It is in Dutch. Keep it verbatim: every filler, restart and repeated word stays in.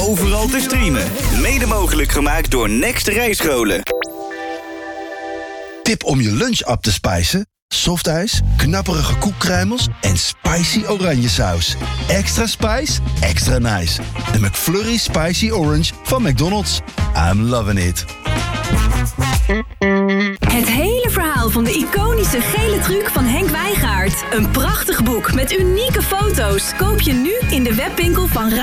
overal te streamen. Mede mogelijk gemaakt door Next Rijscholen. Tip om je lunch up te spijzen? Softijs, knapperige koekkruimels en spicy oranjesaus. Extra spice, extra nice. De McFlurry Spicy Orange van McDonald's. I'm loving it. Het hele verhaal van de iconische gele truc van Henk Wijngaard. Een prachtig boek met unieke foto's. Koop je nu in de webwinkel van